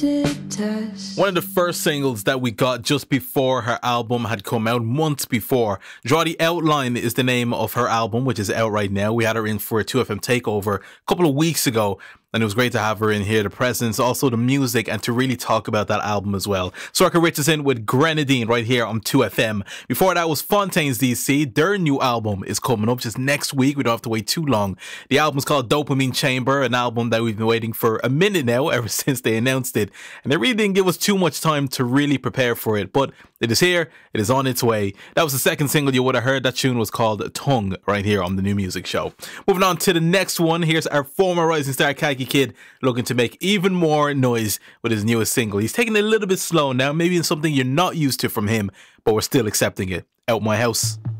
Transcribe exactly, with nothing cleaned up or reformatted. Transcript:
One of the first singles that we got just before her album had come out, months before. Draw the Outline is the name of her album, which is out right now. We had her in for a two F M takeover a couple of weeks ago, and it was great to have her in here. The presence, also the music, and to really talk about that album as well. Sorcha Richardson with Grenadine right here on two F M. Before that was Fontaines D C. Their new album is coming up just next week. We don't have to wait too long. The album's called Dopamine Chamber, an album that we've been waiting for a minute now, ever since they announced it. And they really didn't give us too much time to really prepare for it, but it is here. It is on its way. That was the second single you would have heard. That tune was called Tongue right here on the New Music Show. Moving on to the next one. Here's our former Rising Star Khaki Kid looking to make even more noise with his newest single. He's taking it a little bit slow now, maybe in something you're not used to from him, but we're still accepting it. Out My House.